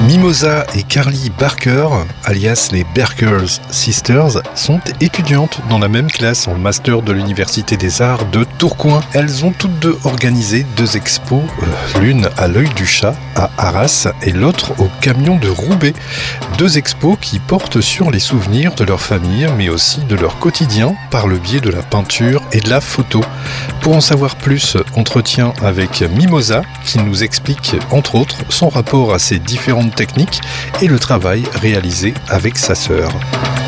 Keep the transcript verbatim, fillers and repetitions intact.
Mimosa et Carly Barker, alias les Barker's Sisters, sont étudiantes dans la même classe en master de l'Université des Arts de Tourcoing. Elles ont toutes deux organisé deux expos, euh, l'une à l'œil du chat à Arras et l'autre au camion de Roubaix. Deux expos qui portent sur les souvenirs de leur famille mais aussi de leur quotidien par le biais de la peinture et de la photo. Pour en savoir plus, entretien avec Mimosa qui nous explique entre autres son rapport à ces différentes technique et le travail réalisé avec sa sœur.